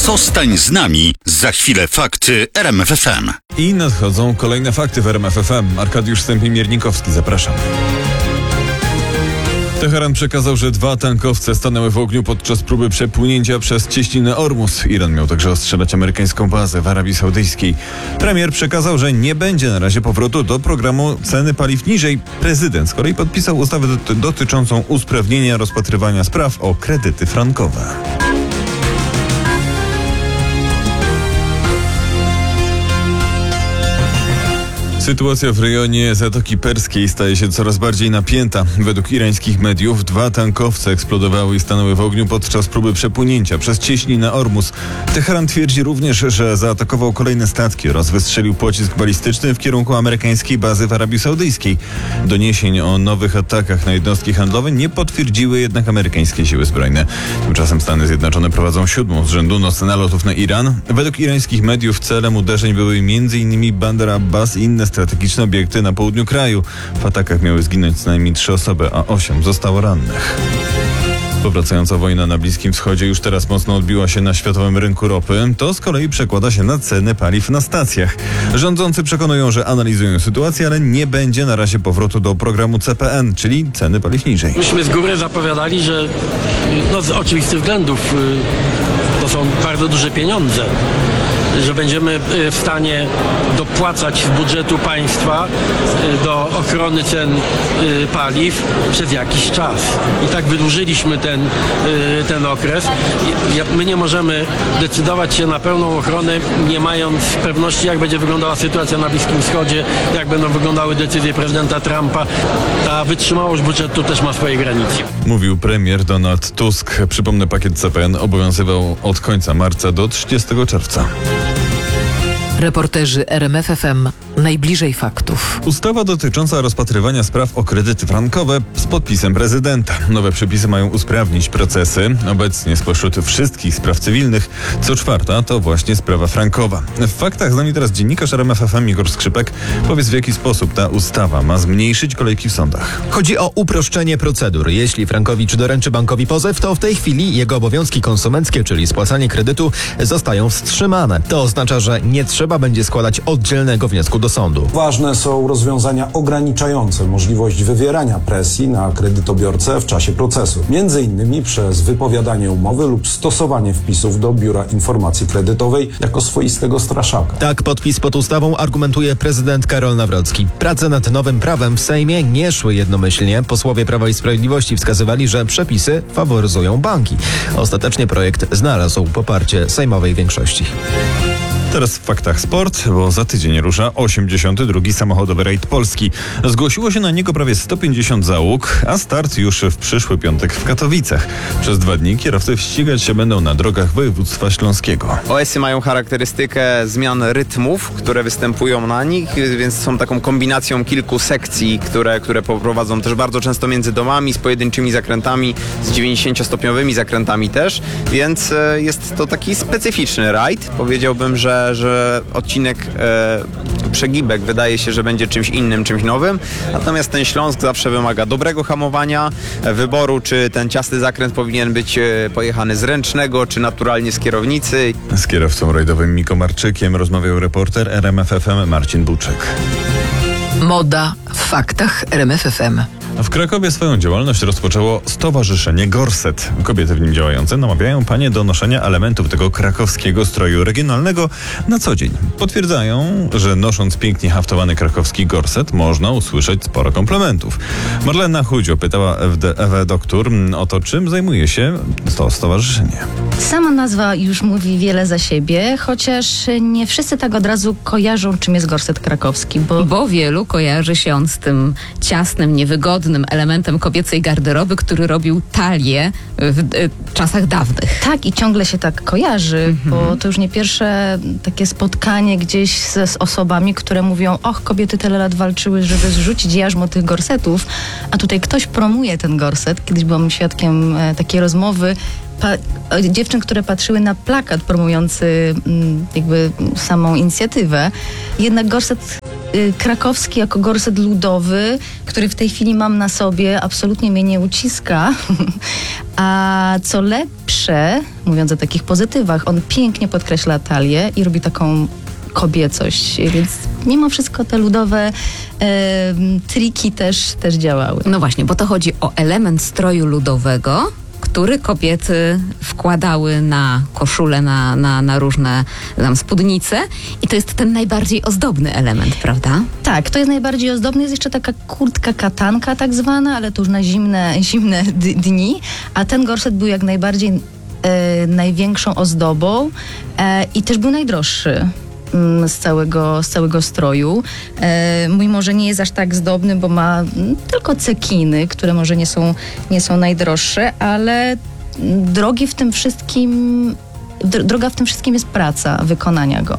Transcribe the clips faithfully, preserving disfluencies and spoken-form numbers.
Zostań z nami. Za chwilę fakty R M F F M. I nadchodzą kolejne fakty w R M F F M. Arkadiusz Stępień-Miernikowski, zapraszam. Teheran przekazał, że dwa tankowce stanęły w ogniu podczas próby przepłynięcia przez cieśninę Ormus. Iran miał także ostrzelać amerykańską bazę w Arabii Saudyjskiej. Premier przekazał, że nie będzie na razie powrotu do programu ceny paliw niżej. Prezydent z kolei podpisał ustawę doty- dotyczącą usprawnienia rozpatrywania spraw o kredyty frankowe. Sytuacja w rejonie Zatoki Perskiej staje się coraz bardziej napięta. Według irańskich mediów dwa tankowce eksplodowały i stanęły w ogniu podczas próby przepłynięcia przez cieśninę Ormus. Teheran twierdzi również, że zaatakował kolejne statki oraz wystrzelił pocisk balistyczny w kierunku amerykańskiej bazy w Arabii Saudyjskiej. Doniesień o nowych atakach na jednostki handlowe nie potwierdziły jednak amerykańskie siły zbrojne. Tymczasem Stany Zjednoczone prowadzą siódmą z rzędu nocne nalotów na Iran. Według irańskich mediów celem uderzeń były m.in. Bandar Abbas i inne strategiczne obiekty na południu kraju. W atakach miały zginąć co najmniej trzy osoby, a osiem zostało rannych. Powracająca wojna na Bliskim Wschodzie już teraz mocno odbiła się na światowym rynku ropy. To z kolei przekłada się na ceny paliw na stacjach. Rządzący przekonują, że analizują sytuację, ale nie będzie na razie powrotu do programu C P N, czyli ceny paliw niżej. Myśmy z góry zapowiadali, że no, z oczywistych względów y, to są bardzo duże pieniądze, że będziemy w stanie dopłacać z budżetu państwa do ochrony cen paliw przez jakiś czas. I tak wydłużyliśmy ten, ten okres. My nie możemy decydować się na pełną ochronę, nie mając pewności, jak będzie wyglądała sytuacja na Bliskim Wschodzie, jak będą wyglądały decyzje prezydenta Trumpa. Ta wytrzymałość budżetu też ma swoje granice. Mówił premier Donald Tusk. Przypomnę, pakiet C P N obowiązywał od końca marca do trzydziestego czerwca. Reporterzy R M F F M najbliżej faktów. Ustawa dotycząca rozpatrywania spraw o kredyty frankowe z podpisem prezydenta. Nowe przepisy mają usprawnić procesy. Obecnie spośród wszystkich spraw cywilnych co czwarta to właśnie sprawa frankowa. W faktach z nami teraz dziennikarz R M F F M Igor Skrzypek. Powiedz, w jaki sposób ta ustawa ma zmniejszyć kolejki w sądach. Chodzi o uproszczenie procedur. Jeśli Frankowicz doręczy bankowi pozew, to w tej chwili jego obowiązki konsumenckie, czyli spłacanie kredytu, zostają wstrzymane. To oznacza, że nie trzeba będzie składać oddzielnego wniosku do sądu. Ważne są rozwiązania ograniczające możliwość wywierania presji na kredytobiorcę w czasie procesu. Między innymi przez wypowiadanie umowy lub stosowanie wpisów do Biura Informacji Kredytowej jako swoistego straszaka. Tak podpis pod ustawą argumentuje prezydent Karol Nawrocki. Prace nad nowym prawem w Sejmie nie szły jednomyślnie. Posłowie Prawa i Sprawiedliwości wskazywali, że przepisy faworyzują banki. Ostatecznie projekt znalazł poparcie sejmowej większości. Teraz w faktach sport, bo za tydzień rusza osiemdziesiąty drugi samochodowy rajd Polski. Zgłosiło się na niego prawie sto pięćdziesiąt załóg, a start już w przyszły piątek w Katowicach. Przez dwa dni kierowcy ścigać się będą na drogach województwa śląskiego. O S y mają charakterystykę zmian rytmów, które występują na nich, więc są taką kombinacją kilku sekcji, które, które poprowadzą też bardzo często między domami, z pojedynczymi zakrętami, z dziewięćdziesięciostopniowymi zakrętami też, więc jest to taki specyficzny rajd. Powiedziałbym, że że odcinek e, przegibek wydaje się, że będzie czymś innym, czymś nowym. Natomiast ten Śląsk zawsze wymaga dobrego hamowania, e, wyboru, czy ten ciasty zakręt powinien być e, pojechany z ręcznego, czy naturalnie z kierownicy. Z kierowcą rajdowym Miko Marczykiem rozmawiał reporter R M F F M Marcin Buczek. Moda w faktach R M F F M. W Krakowie swoją działalność rozpoczęło Stowarzyszenie Gorset. Kobiety w nim działające namawiają panie do noszenia elementów tego krakowskiego stroju regionalnego na co dzień. Potwierdzają, że nosząc pięknie haftowany krakowski gorset można usłyszeć sporo komplementów. Marlena Chudzio pytała Ewę Doktor o to, czym zajmuje się to stowarzyszenie. Sama nazwa już mówi wiele za siebie, chociaż nie wszyscy tak od razu kojarzą, czym jest gorset krakowski, bo... Bo wielu kojarzy się on z tym ciasnym, niewygodnym elementem kobiecej garderoby, który robił talię w y, czasach dawnych. Tak, i ciągle się tak kojarzy, mm-hmm. bo to już nie pierwsze takie spotkanie gdzieś z, z osobami, które mówią, och, kobiety tyle lat walczyły, żeby zrzucić jarzmo tych gorsetów, a tutaj ktoś promuje ten gorset. Kiedyś byłam świadkiem e, takiej rozmowy Pa- dziewczyn, które patrzyły na plakat promujący m, jakby samą inicjatywę. Jednak gorset y, krakowski jako gorset ludowy, który w tej chwili mam na sobie, absolutnie mnie nie uciska. A co lepsze, mówiąc o takich pozytywach, on pięknie podkreśla talię i robi taką kobiecość, więc mimo wszystko te ludowe e, triki też, też działały. No właśnie, bo to chodzi o element stroju ludowego, który kobiety wkładały na koszule, na, na, na różne tam spódnice i to jest ten najbardziej ozdobny element, prawda? Tak, to jest najbardziej ozdobny. Jest jeszcze taka kurtka katanka tak zwana, ale to już na zimne, zimne d- dni, a ten gorset był jak najbardziej e, największą ozdobą e, i też był najdroższy z całego, z całego stroju. E, mój może nie jest aż tak zdobny, bo ma mm, tylko cekiny, które może nie są, nie są najdroższe, ale drogi w tym wszystkim, dr- droga w tym wszystkim jest praca wykonania go.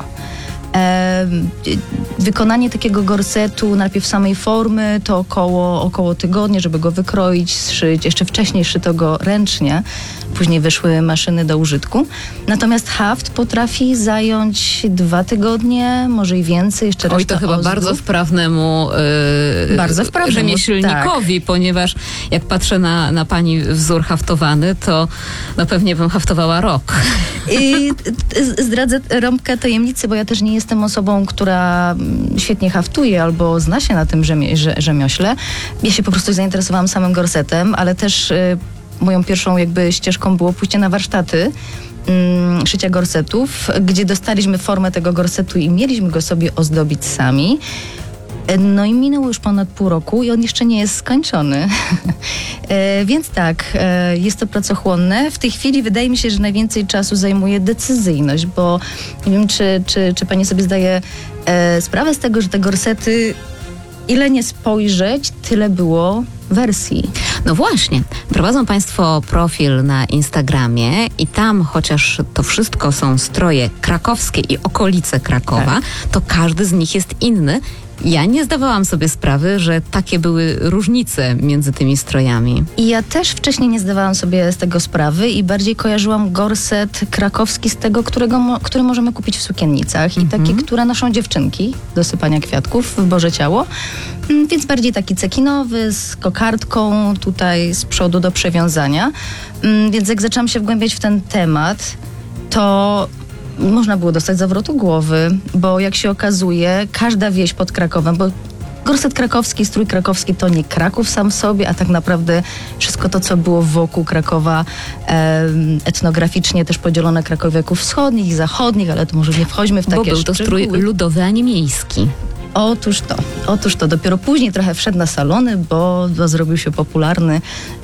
E, wykonanie takiego gorsetu, najpierw samej formy, to około, około tygodnia, żeby go wykroić, zszyć. Jeszcze wcześniej szyto go ręcznie, później wyszły maszyny do użytku. Natomiast haft potrafi zająć dwa tygodnie, może i więcej. Jeszcze Oj, reszta to chyba ozdób. bardzo wprawnemu yy, Bardzo wprawnemu, rzemieślnikowi, ponieważ jak patrzę na, na pani wzór haftowany, to no pewnie bym haftowała rok. I t- zdradzę rąbkę tajemnicy, bo ja też nie jestem osobą, która świetnie haftuje albo zna się na tym rzemie- rze- rzemiośle. Ja się po prostu zainteresowałam samym gorsetem, ale też y, moją pierwszą jakby ścieżką było pójście na warsztaty mm, szycia gorsetów, gdzie dostaliśmy formę tego gorsetu i mieliśmy go sobie ozdobić sami. No i minęło już ponad pół roku i on jeszcze nie jest skończony. e, więc tak, e, jest to pracochłonne. W tej chwili wydaje mi się, że najwięcej czasu zajmuje decyzyjność, bo nie wiem, czy, czy, czy pani sobie zdaje e, sprawę z tego, że te gorsety, ile nie spojrzeć, tyle było wersji. No właśnie, prowadzą państwo profil na Instagramie i tam, chociaż to wszystko są stroje krakowskie i okolice Krakowa, Tak. to każdy z nich jest inny. Ja nie zdawałam sobie sprawy, że takie były różnice między tymi strojami. I ja też wcześniej nie zdawałam sobie z tego sprawy i bardziej kojarzyłam gorset krakowski z tego, którego, mo- który możemy kupić w sukiennicach i takie, które noszą dziewczynki do sypania kwiatków w Boże Ciało. Mm, Więc bardziej taki cekinowy, z kokardką tutaj z przodu do przewiązania. Mm, Więc jak zaczęłam się wgłębiać w ten temat, to można było dostać zawrotu głowy, bo jak się okazuje, każda wieś pod Krakowem, bo gorset krakowski, strój krakowski to nie Kraków sam w sobie, a tak naprawdę wszystko to, co było wokół Krakowa, em, etnograficznie też podzielone Krakowiaków wschodnich i zachodnich, ale to może nie wchodźmy w takie Bo był to strój szczegóły. ludowy, a nie miejski. Otóż to, otóż to. Dopiero później trochę wszedł na salony, bo, bo zrobił się popularny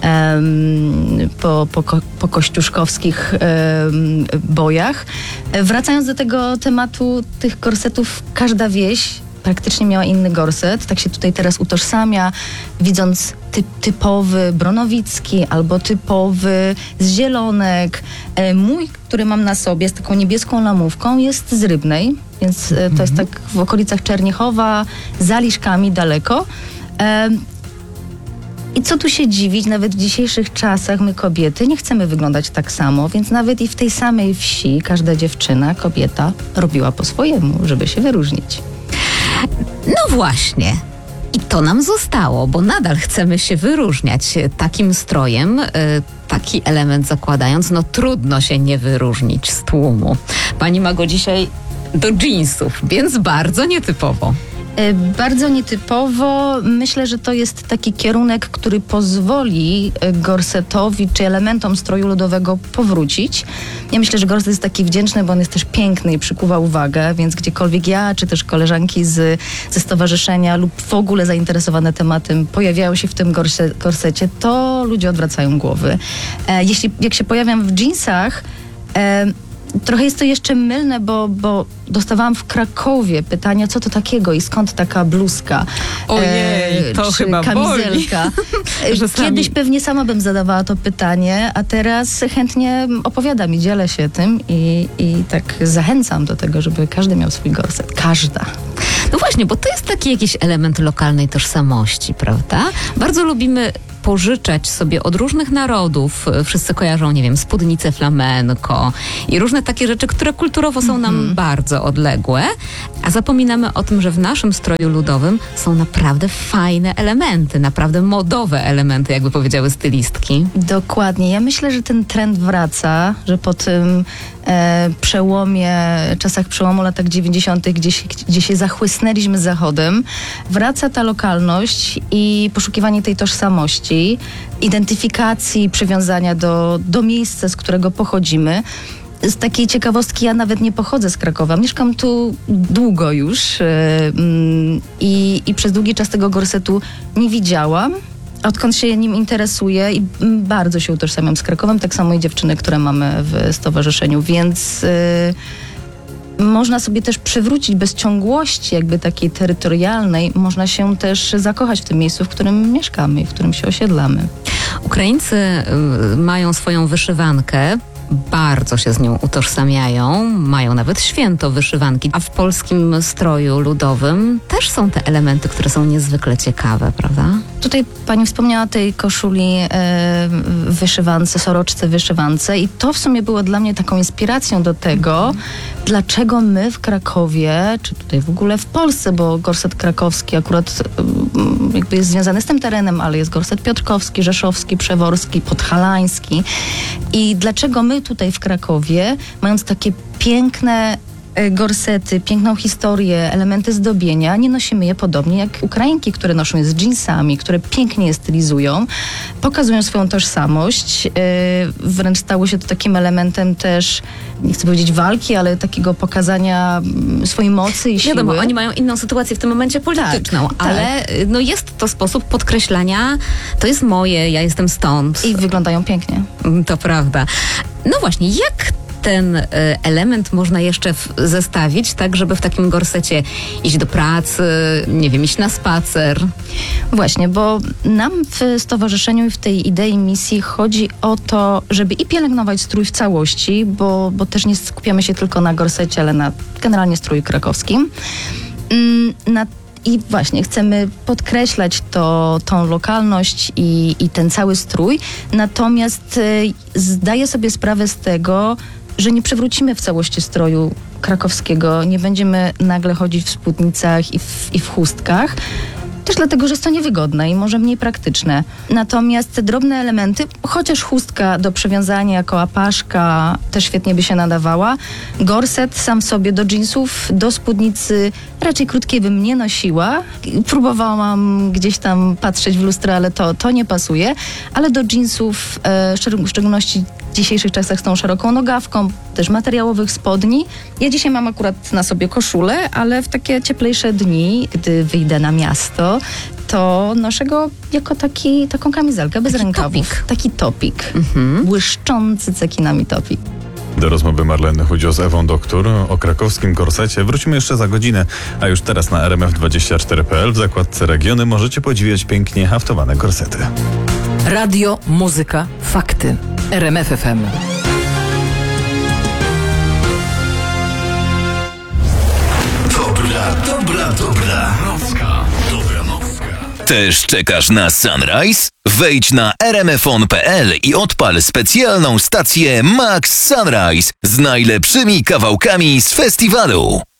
em, po, po, ko- po kościuszkowskich em, bojach. E, Wracając do tego tematu tych korsetów, każda wieś praktycznie miała inny gorset. Tak się tutaj teraz utożsamia, widząc ty, typowy bronowicki albo typowy z Zielonek. E, mój, który mam na sobie z taką niebieską lamówką, jest z Rybnej, więc e, to jest tak w okolicach Czerniechowa, za Liszkami daleko. E, I co tu się dziwić, nawet w dzisiejszych czasach my kobiety nie chcemy wyglądać tak samo, więc nawet i w tej samej wsi każda dziewczyna, kobieta robiła po swojemu, żeby się wyróżnić. No właśnie. I to nam zostało, bo nadal chcemy się wyróżniać takim strojem, y, taki element zakładając, no trudno się nie wyróżnić z tłumu. Pani ma go dzisiaj do dżinsów, więc bardzo nietypowo. E, Bardzo nietypowo. Myślę, że to jest taki kierunek, który pozwoli e, gorsetowi czy elementom stroju ludowego powrócić. Ja myślę, że gorset jest taki wdzięczny, bo on jest też piękny i przykuwa uwagę, więc gdziekolwiek ja, czy też koleżanki z, ze stowarzyszenia lub w ogóle zainteresowane tematem pojawiają się w tym gorse, gorsecie, to ludzie odwracają głowy. E, jeśli, jak się pojawiam w dżinsach, e, trochę jest to jeszcze mylne, bo, bo dostawałam w Krakowie pytania, co to takiego i skąd taka bluzka. Ojej, to czy chyba kamizelka. boli. Że sami- Kiedyś pewnie sama bym zadawała to pytanie, a teraz chętnie opowiadam i dzielę się tym i, i tak zachęcam do tego, żeby każdy miał swój gorset. Każda. No właśnie, bo to jest taki jakiś element lokalnej tożsamości, prawda? Bardzo lubimy pożyczać sobie od różnych narodów. Wszyscy kojarzą, nie wiem, spódnice flamenco i różne takie rzeczy, które kulturowo są nam mm. bardzo odległe, a zapominamy o tym, że w naszym stroju ludowym są naprawdę fajne elementy, naprawdę modowe elementy, jakby powiedziały stylistki. Dokładnie. Ja myślę, że ten trend wraca, że po tym e, przełomie, czasach przełomu latach dziewięćdziesiątych, gdzie się, gdzie się zachłysnęliśmy zachodem, wraca ta lokalność i poszukiwanie tej tożsamości, identyfikacji, przywiązania do, do miejsca, z którego pochodzimy. Z takiej ciekawostki, ja nawet nie pochodzę z Krakowa. Mieszkam tu długo już yy, i, i przez długi czas tego gorsetu nie widziałam. Odkąd się nim interesuję i bardzo się utożsamiam z Krakowem, tak samo i dziewczyny, które mamy w stowarzyszeniu, więc yy, można sobie też przywrócić bez ciągłości jakby takiej terytorialnej, można się też zakochać w tym miejscu, w którym mieszkamy i w którym się osiedlamy. Ukraińcy y, mają swoją wyszywankę. Bardzo się z nią utożsamiają, mają nawet święto wyszywanki, a w polskim stroju ludowym też są te elementy, które są niezwykle ciekawe, prawda? Tutaj pani wspomniała o tej koszuli e, wyszywance, soroczce wyszywance i to w sumie było dla mnie taką inspiracją do tego, mm. dlaczego my w Krakowie, czy tutaj w ogóle w Polsce, bo gorset krakowski akurat um, jakby jest związany z tym terenem, ale jest gorset piotrkowski, rzeszowski, przeworski, podhalański i dlaczego my tutaj w Krakowie, mając takie piękne gorsety, piękną historię, elementy zdobienia, nie nosimy je podobnie jak Ukrainki, które noszą je z dżinsami, które pięknie je stylizują, pokazują swoją tożsamość. Yy, wręcz stało się to takim elementem też, nie chcę powiedzieć walki, ale takiego pokazania swojej mocy i siły. Wiadomo, oni mają inną sytuację w tym momencie polityczną, tak, ale tak. no jest to sposób podkreślania, to jest moje, ja jestem stąd. I wyglądają pięknie. To prawda. No właśnie, jak ten y, element można jeszcze w, zestawić, tak, żeby w takim gorsecie iść do pracy, nie wiem, iść na spacer? Właśnie, bo nam w stowarzyszeniu i w tej idei misji chodzi o to, żeby i pielęgnować strój w całości, bo, bo też nie skupiamy się tylko na gorsecie, ale na generalnie strój krakowskim. Mm, na I właśnie chcemy podkreślać to, tą lokalność i, i ten cały strój, natomiast y, zdaję sobie sprawę z tego, że nie przewrócimy w całości stroju krakowskiego, nie będziemy nagle chodzić w spódnicach i w, i w chustkach, też dlatego, że jest to niewygodne i może mniej praktyczne. Natomiast te drobne elementy, chociaż chustka do przywiązania jako apaszka też świetnie by się nadawała, gorset sam w sobie do dżinsów, do spódnicy raczej krótkiej bym nie nosiła. Próbowałam gdzieś tam patrzeć w lustro, ale to, to nie pasuje. Ale do dżinsów, e, w szczególności w dzisiejszych czasach z tą szeroką nogawką, też materiałowych spodni. Ja dzisiaj mam akurat na sobie koszulę, ale w takie cieplejsze dni, gdy wyjdę na miasto, to noszę go jako taki, taką kamizelkę bez taki rękawów. Topik. Taki topik. Mhm. Błyszczący cekinami topik. Do rozmowy Marleny Chudzio z Ewą Doktor o krakowskim gorsecie wrócimy jeszcze za godzinę, a już teraz na R M F dwadzieścia cztery kropka p l w zakładce Regiony możecie podziwiać pięknie haftowane gorsety. Radio, muzyka, fakty. R M F F M. Dobra, dobra, dobra. Nocka. Dobra nocka. Też czekasz na Sunrise? Wejdź na r m f on kropka p l i odpal specjalną stację Max Sunrise z najlepszymi kawałkami z festiwalu.